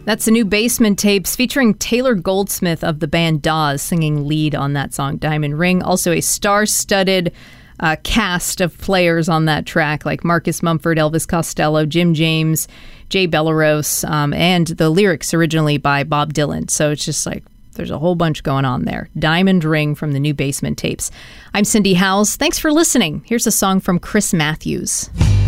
That's the new Basement Tapes featuring Taylor Goldsmith of the band Dawes singing lead on that song, Diamond Ring. Also a star-studded cast of players on that track, like Marcus Mumford, Elvis Costello, Jim James, Jay Bellerose, and the lyrics originally by Bob Dylan. So it's just like there's a whole bunch going on there. Diamond Ring from the new Basement Tapes. I'm Cindy Howes. Thanks for listening. Here's a song from Chris Matthews.